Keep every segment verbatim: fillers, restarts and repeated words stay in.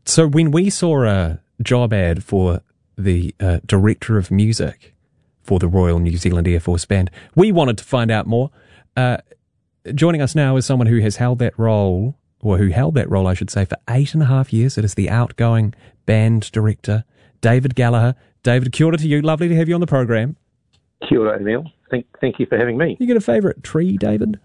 So when we saw a job ad for the uh, Director of Music for the Royal New Zealand Air Force Band, we wanted to find out more. Uh, joining us now is someone who has held that role, or who held that role, I should say, for eight and a half years. It is the outgoing band director, David Gallagher. David, kia ora to you. Lovely to have you on the program. Kia ora, Emil. Thank, thank you for having me. You got a favourite tree, David?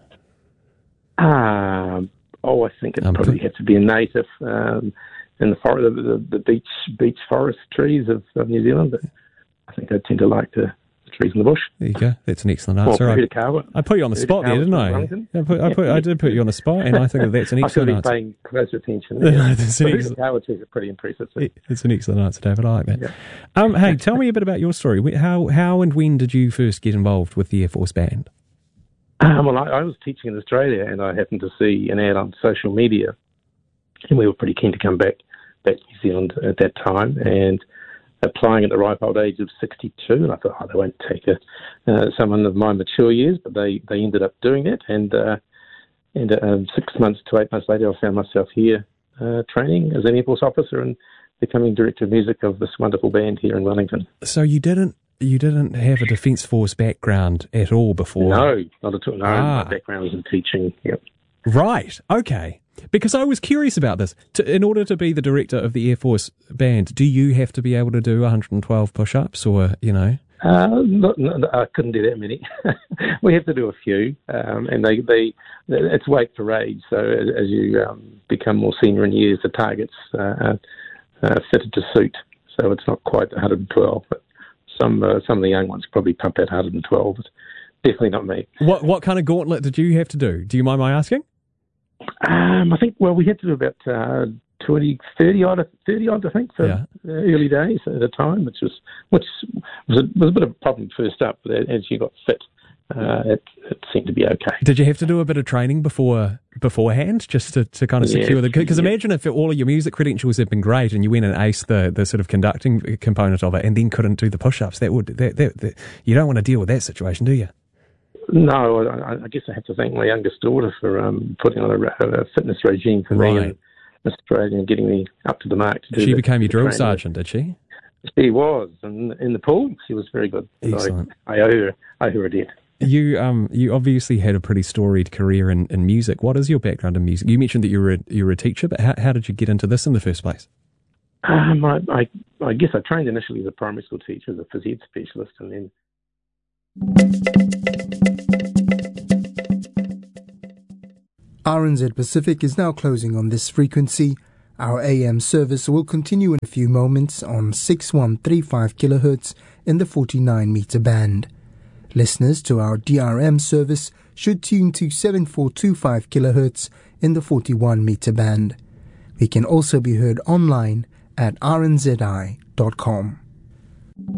Um, oh, I think it Um, probably has to be a native um, in the, for- the, the the beach beach forest trees of, of New Zealand. But I think I tend to like the, the trees in the bush. There you go. That's an excellent Well, answer. I, Puketikawa. I put you on the spot there, didn't I? I, put, I, put, I did put you on the spot, and I think that that's an I should excellent be answer. paying close attention. No, Yeah. that's an The excellent- Puketikawa trees are pretty impressive. Too. It- It's an excellent answer, David. I like that. Yeah. Um, hey, tell me a bit about your story. Wh- How how and when did you first get involved with the Air Force Band? Um, well, I, I was teaching in Australia, and I happened to see an ad on social media, and we were pretty keen to come back back to New Zealand at that time, and applying at the ripe old age of sixty-two, and I thought, oh, they won't take a, uh, someone of my mature years, but they, they ended up doing it, and uh, and um, six months to eight months later, I found myself here uh, training as an Air Force officer and becoming director of music of this wonderful band here in Wellington. So you didn't you didn't have a Defence Force background at all before? No, not at all. No, Ah. my background was in teaching. Yep. Right. Okay. Because I was curious about this. To, in order to be the director of the Air Force Band, do you have to be able to do one hundred twelve push-ups, or you know? Uh, not, not, I couldn't do that many. We have to do a few, um, and they, they it's weight for age. So as, as you um, become more senior in years, the targets uh, are uh, fitted to suit. So it's not quite one hundred twelve, but some uh, some of the young ones probably pump out one hundred twelve. But definitely not me. What what kind of gauntlet did you have to do? Do you mind my asking? Um, I think well, we had to do about uh, twenty, thirty odd, thirty odd, I think, for Yeah. uh, early days at a time, which was which was a, was a bit of a problem first up, but as you got fit, uh, it, it seemed to be okay. Did you have to do a bit of training before beforehand, just to, to kind of secure Yeah, the? Because yeah. imagine if all of your music credentials had been great and you went and aced the, the sort of conducting component of it, and then couldn't do the push-ups. That would that, that, that you don't want to deal with that situation, do you? No, I, I guess I have to thank my youngest daughter for um, putting on a, a fitness regime for Right. me in Australia and getting me up to the mark. To do She the- became your the drill training. sergeant, did she? She was, and in the pool, she was very good. And Excellent. I, I owe her, I owe her a debt. You um you obviously had a pretty storied career in, in music. What is your background in music? You mentioned that you were a, you were a teacher, but how, how did you get into this in the first place? Um, I, I, I guess I trained initially as a primary school teacher, as a phys ed specialist, and then R N Z Pacific is now closing on this frequency. Our A M service will continue in a few moments on six one three five kilohertz in the forty-nine meter band. Listeners to our D R M service should tune to seven four two five kilohertz in the forty-one meter band. We can also be heard online at r n z i dot com.